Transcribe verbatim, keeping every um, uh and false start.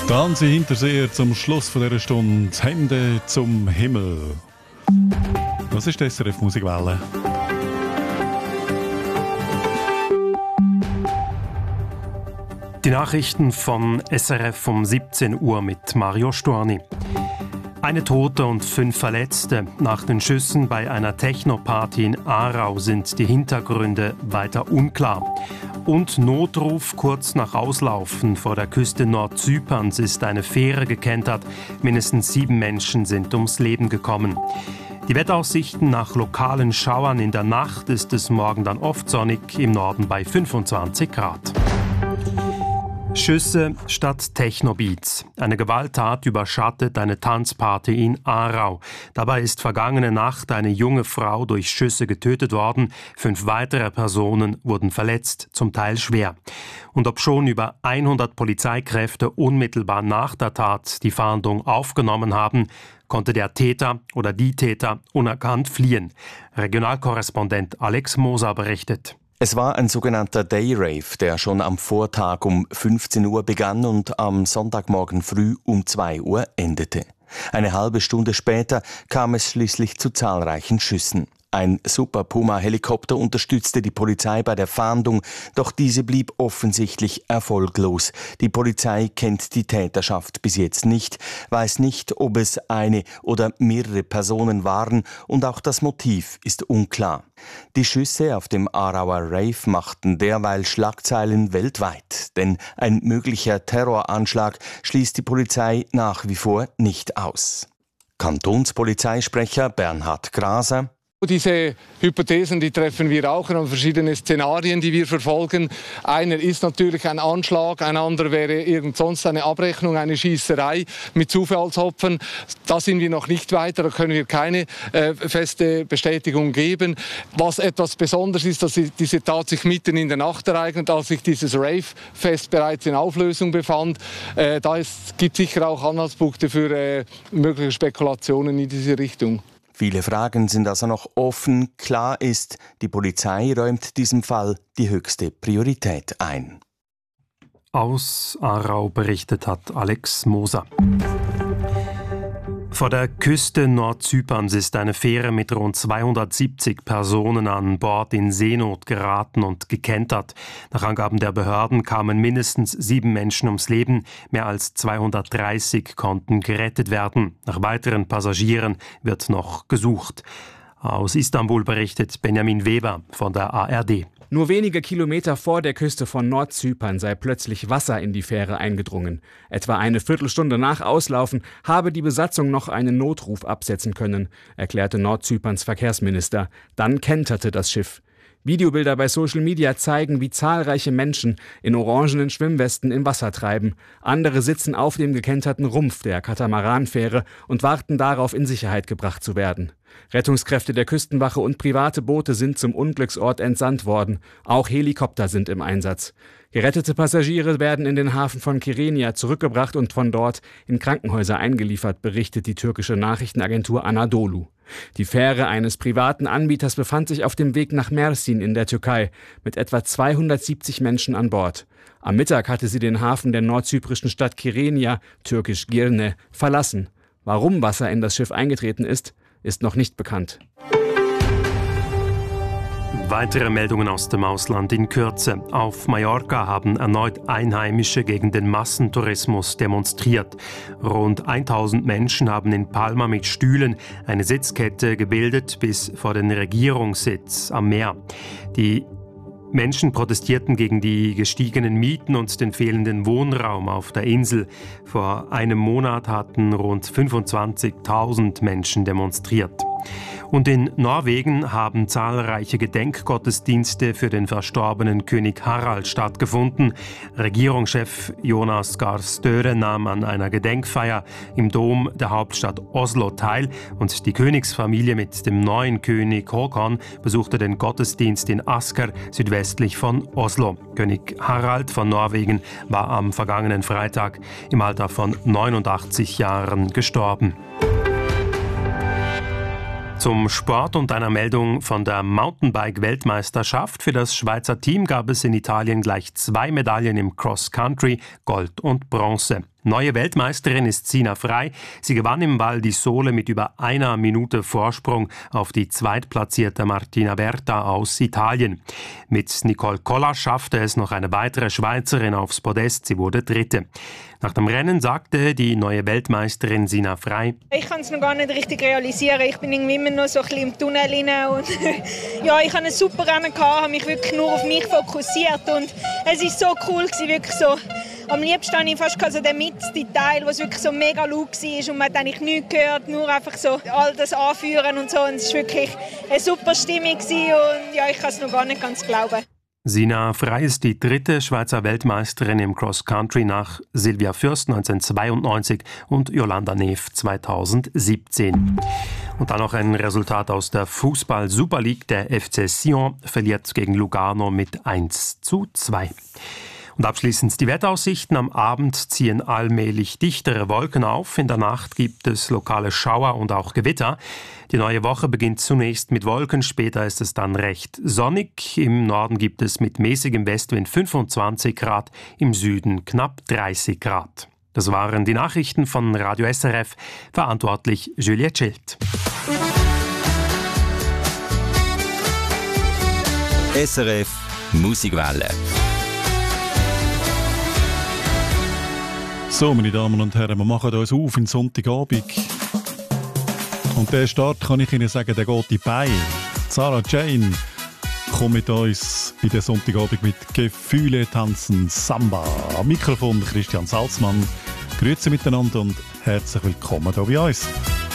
Ganze Hinterseher zum Schluss von dieser Stunde. Hände zum Himmel. Das ist die S R F Musikwelle. Die Nachrichten von S R F um siebzehn Uhr mit Mario Storni. Eine Tote und fünf Verletzte. Nach den Schüssen bei einer Techno-Party in Aarau sind die Hintergründe weiter unklar. Und Notruf kurz nach Auslaufen vor der Küste Nordzyperns ist eine Fähre gekentert. Mindestens sieben Menschen sind ums Leben gekommen. Die Wetteraussichten: nach lokalen Schauern in der Nacht ist es morgen dann oft sonnig, im Norden bei fünfundzwanzig Grad. Schüsse statt Techno-Beats. Eine Gewalttat überschattet eine Tanzparty in Aarau. Dabei ist vergangene Nacht eine junge Frau durch Schüsse getötet worden. Fünf weitere Personen wurden verletzt, zum Teil schwer. Und obschon über hundert Polizeikräfte unmittelbar nach der Tat die Fahndung aufgenommen haben, konnte der Täter oder die Täter unerkannt fliehen. Regionalkorrespondent Alex Moser berichtet. Es war ein sogenannter Day-Rave, der schon am Vortag um fünfzehn Uhr begann und am Sonntagmorgen früh um zwei Uhr endete. Eine halbe Stunde später kam es schließlich zu zahlreichen Schüssen. Ein Super Puma-Helikopter unterstützte die Polizei bei der Fahndung, doch diese blieb offensichtlich erfolglos. Die Polizei kennt die Täterschaft bis jetzt nicht, weiß nicht, ob es eine oder mehrere Personen waren, und auch das Motiv ist unklar. Die Schüsse auf dem Aarauer Rave machten derweil Schlagzeilen weltweit, denn ein möglicher Terroranschlag schließt die Polizei nach wie vor nicht aus. Kantonspolizeisprecher Bernhard Graser: Diese Hypothesen, die treffen wir auch an verschiedene Szenarien, die wir verfolgen. Einer ist natürlich ein Anschlag, ein anderer wäre irgend sonst eine Abrechnung, eine Schießerei mit Zufallsopfern. Da sind wir noch nicht weiter, da können wir keine äh, feste Bestätigung geben. Was etwas Besonderes ist, dass diese Tat sich mitten in der Nacht ereignet, als sich dieses Rave-Fest bereits in Auflösung befand. Äh, da gibt es sicher auch Anhaltspunkte für äh, mögliche Spekulationen in diese Richtung. Viele Fragen sind also noch offen. Klar ist, die Polizei räumt diesem Fall die höchste Priorität ein. Aus Aarau berichtet hat Alex Moser. Vor der Küste Nordzyperns ist eine Fähre mit rund zweihundertsiebzig Personen an Bord in Seenot geraten und gekentert. Nach Angaben der Behörden kamen mindestens sieben Menschen ums Leben. Mehr als zweihundertdreißig konnten gerettet werden. Nach weiteren Passagieren wird noch gesucht. Aus Istanbul berichtet Benjamin Weber von der A R D. Nur wenige Kilometer vor der Küste von Nordzypern sei plötzlich Wasser in die Fähre eingedrungen. Etwa eine Viertelstunde nach Auslaufen habe die Besatzung noch einen Notruf absetzen können, erklärte Nordzyperns Verkehrsminister. Dann kenterte das Schiff. Videobilder bei Social Media zeigen, wie zahlreiche Menschen in orangenen Schwimmwesten im Wasser treiben. Andere sitzen auf dem gekenterten Rumpf der Katamaranfähre und warten darauf, in Sicherheit gebracht zu werden. Rettungskräfte der Küstenwache und private Boote sind zum Unglücksort entsandt worden. Auch Helikopter sind im Einsatz. Gerettete Passagiere werden in den Hafen von Kyrenia zurückgebracht und von dort in Krankenhäuser eingeliefert, berichtet die türkische Nachrichtenagentur Anadolu. Die Fähre eines privaten Anbieters befand sich auf dem Weg nach Mersin in der Türkei mit etwa zweihundertsiebzig Menschen an Bord. Am Mittag hatte sie den Hafen der nordzyprischen Stadt Kyrenia, türkisch Girne, verlassen. Warum Wasser in das Schiff eingetreten ist, ist noch nicht bekannt. Weitere Meldungen aus dem Ausland in Kürze. Auf Mallorca haben erneut Einheimische gegen den Massentourismus demonstriert. Rund tausend Menschen haben in Palma mit Stühlen eine Sitzkette gebildet bis vor den Regierungssitz am Meer. Die Menschen protestierten gegen die gestiegenen Mieten und den fehlenden Wohnraum auf der Insel. Vor einem Monat hatten rund fünfundzwanzigtausend Menschen demonstriert. Und in Norwegen haben zahlreiche Gedenkgottesdienste für den verstorbenen König Harald stattgefunden. Regierungschef Jonas Gahr Støre nahm an einer Gedenkfeier im Dom der Hauptstadt Oslo teil und die Königsfamilie mit dem neuen König Håkon besuchte den Gottesdienst in Asker südwestlich von Oslo. König Harald von Norwegen war am vergangenen Freitag im Alter von neunundachtzig Jahren gestorben. Zum Sport und einer Meldung von der Mountainbike-Weltmeisterschaft. Für das Schweizer Team gab es in Italien gleich zwei Medaillen im Cross-Country, Gold und Bronze. Neue Weltmeisterin ist Sina Frey. Sie gewann im Val di Sole mit über einer Minute Vorsprung auf die zweitplatzierte Martina Berta aus Italien. Mit Nicole Koller schaffte es noch eine weitere Schweizerin aufs Podest. Sie wurde Dritte. Nach dem Rennen sagte die neue Weltmeisterin Sina Frey: Ich kann es noch gar nicht richtig realisieren. Ich bin irgendwie immer noch so ein bisschen im Tunnel rein. Und ja, ich hatte ein super Rennen, habe mich wirklich nur auf mich fokussiert. Und es war so cool, wirklich so. Am liebsten hatte ich fast so den mittleren Teil, wo es wirklich so mega laut war und man hat eigentlich nichts gehört, nur einfach so all das Anführen und so. Und es war wirklich eine super Stimmung und ja, ich kann es noch gar nicht ganz glauben. Sina Frey ist die dritte Schweizer Weltmeisterin im Cross-Country nach Silvia Fürst neunzehnhundertzweiundneunzig und Jolanda Neff zweitausendsiebzehn. Und dann noch ein Resultat aus der Fußball-Super League. Der F C Sion verliert gegen Lugano mit eins zu zwei. Und abschließend die Wetteraussichten. Am Abend ziehen allmählich dichtere Wolken auf. In der Nacht gibt es lokale Schauer und auch Gewitter. Die neue Woche beginnt zunächst mit Wolken, später ist es dann recht sonnig. Im Norden gibt es mit mäßigem Westwind fünfundzwanzig Grad, im Süden knapp dreißig Grad. Das waren die Nachrichten von Radio S R F, verantwortlich Juliette Schild. S R F Musikwelle. So, meine Damen und Herren, wir machen uns auf in Sonntagabend. Und der Start, kann ich Ihnen sagen, der geht in die Beine. Sarah Jane kommt mit uns in den Sonntagabend mit Gefühle tanzen Samba. Am Mikrofon Christian Salzmann. Grüezi miteinander und herzlich willkommen hier bei uns.